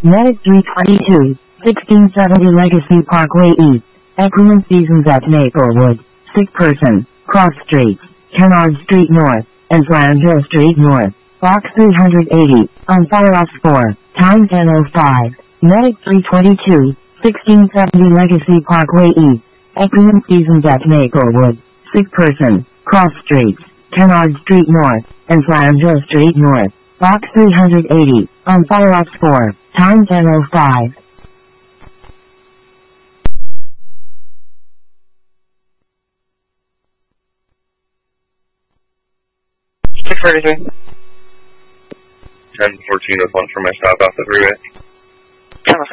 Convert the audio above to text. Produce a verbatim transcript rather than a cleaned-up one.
Medic three twenty-two, sixteen seventy Legacy Parkway East. Equine Seasons at Maplewood. Sick person. Cross Street. Kennard Street North. Island Hill Street North. Box three eighty. On fire off four. Time ten oh five. Medic three twenty-two, sixteen seventy Legacy Parkway East. Equine Seasons at Maplewood. Sick person. Cross Street. Kennard Street North. Island Hill Street North. Box three eighty. On fire off four. Time ten oh five. six thirty-three. ten fourteen is one for my stop off the freeway. ten oh